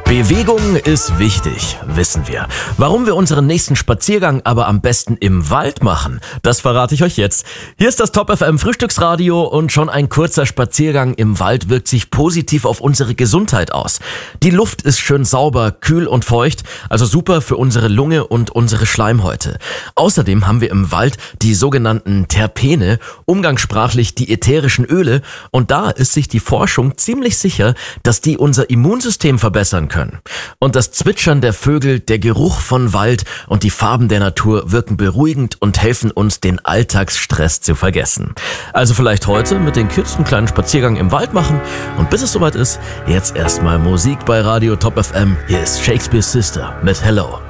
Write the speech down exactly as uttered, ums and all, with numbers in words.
Bewegung ist wichtig, wissen wir. Warum wir unseren nächsten Spaziergang aber am besten im Wald machen, das verrate ich euch jetzt. Hier ist das Top F M Frühstücksradio und schon ein kurzer Spaziergang im Wald wirkt sich positiv auf unsere Gesundheit aus. Die Luft ist schön sauber, kühl und feucht, also super für unsere Lunge und unsere Schleimhäute. Außerdem haben wir im Wald die sogenannten Terpene, umgangssprachlich die ätherischen Öle, und da ist sich die Forschung ziemlich sicher, dass die unser Immunsystem verbessern können. Und das Zwitschern der Vögel, der Geruch von Wald und die Farben der Natur wirken beruhigend und helfen uns, den Alltagsstress zu vergessen. Also vielleicht heute mit den Kids einen kleinen Spaziergang im Wald machen, und bis es soweit ist, jetzt erstmal Musik bei Radio Top F M. Hier ist Shakespeare's Sister mit Hello.